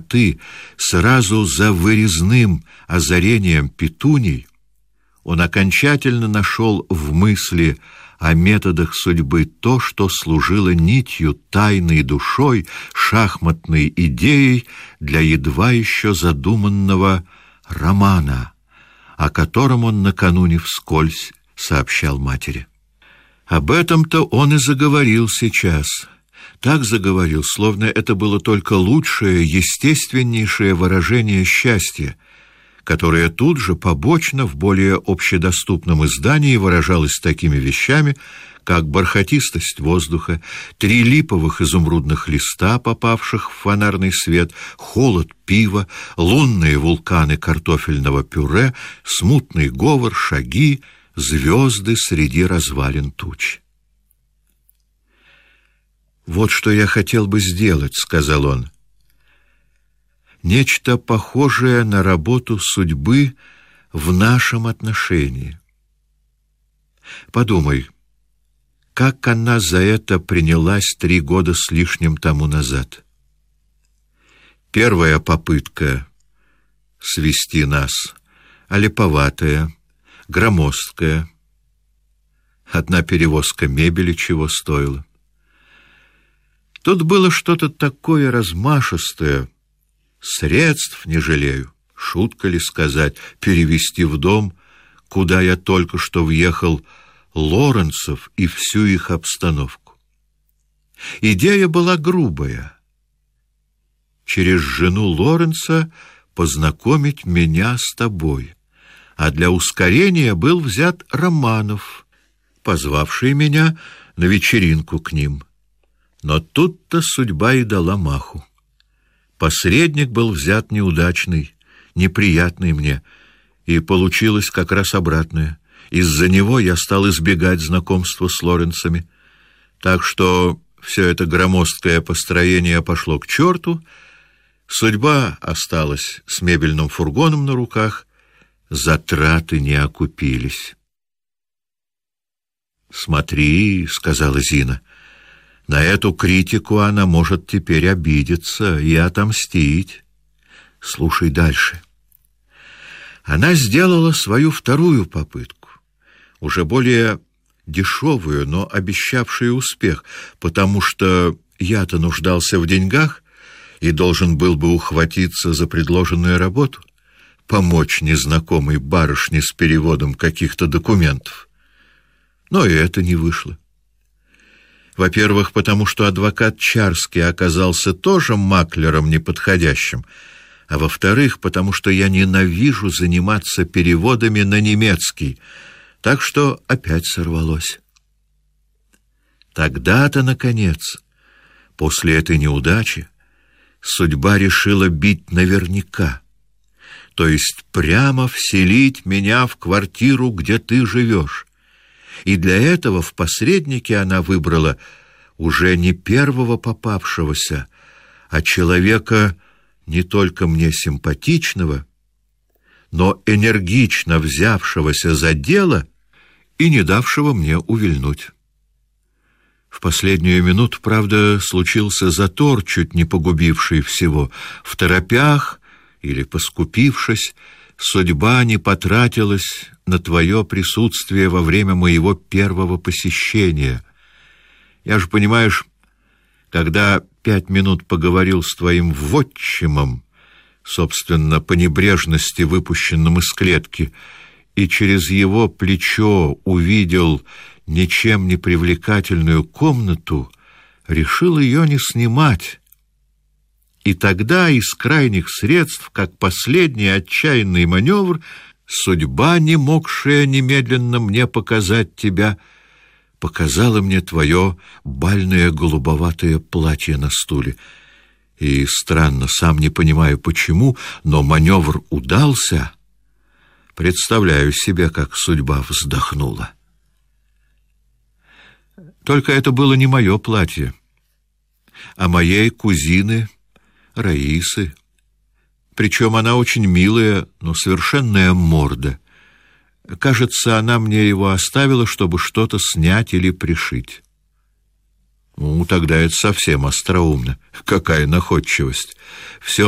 темноты, сразу за вырезным озарением петуний, он окончательно нашел в мысли о методах судьбы то, что служило нитью, тайной душой, шахматной идеей для едва еще задуманного романа, о котором он накануне вскользь сообщал матери. Об этом-то он и заговорил сейчас. Так заговорил, словно это было только лучшее, естественнейшее выражение счастья, которое тут же побочно в более общедоступном издании выражалось такими вещами, как бархатистость воздуха, 3 липовых изумрудных листа, попавших в фонарный свет, холод пива, лунные вулканы картофельного пюре, смутный говор, шаги, звезды среди развалин туч. «Вот что я хотел бы сделать», — сказал он. «Нечто похожее на работу судьбы в нашем отношении. Подумай, как она за это принялась 3 года с лишним тому назад. Первая попытка свести нас, олиповатая, громоздкая. Одна перевозка мебели чего стоила. Тут было что-то такое размашистое. Средств не жалею. Шутка ли сказать, перевести в дом, куда я только что въехал, Лоренцев и всю их обстановку. Идея была грубая. Через жену Лоренца познакомить меня с тобой. А для ускорения был взят Романов, позвавший меня на вечеринку к ним. Но тут-то судьба и дала маху. Посредник был взят неудачный, неприятный мне, и получилось как раз обратное. Из-за него я стал избегать знакомства с Лоренцами. Так что все это громоздкое построение пошло к черту, судьба осталась с мебельным фургоном на руках, затраты не окупились. «Смотри», — сказала Зина, — «на эту критику она может теперь обидеться и отомстить. Слушай дальше». Она сделала свою вторую попытку, уже более дешевую, но обещавшую успех, потому что я-то нуждался в деньгах и должен был бы ухватиться за предложенную работу, помочь незнакомой барышне с переводом каких-то документов. Но и это не вышло. Во-первых, потому что адвокат Чарский оказался тоже маклером неподходящим, а во-вторых, потому что я ненавижу заниматься переводами на немецкий, так что опять сорвалось. Тогда-то, наконец, после этой неудачи, судьба решила бить наверняка, то есть прямо вселить меня в квартиру, где ты живешь. И для этого в посреднике она выбрала уже не первого попавшегося, а человека не только мне симпатичного, но энергично взявшегося за дело и не давшего мне увильнуть. В последнюю минуту, правда, случился затор, чуть не погубивший всего. В торопях или поскупившись, судьба не потратилась на твое присутствие во время моего первого посещения. Я же, понимаешь, когда 5 минут поговорил с твоим вотчимом, собственно, по небрежности выпущенным из клетки, и через его плечо увидел ничем не привлекательную комнату, решил ее не снимать. И тогда из крайних средств, как последний отчаянный маневр, судьба, не могшая немедленно мне показать тебя, показала мне твое бальное голубоватое платье на стуле. И странно, сам не понимаю почему, но маневр удался. Представляю себе, как судьба вздохнула. Только это было не мое платье, а моей кузины Раисы. Причем она очень милая, но совершенная морда. Кажется, она мне его оставила, чтобы что-то снять или пришить. Ну, тогда это совсем остроумно. Какая находчивость! Все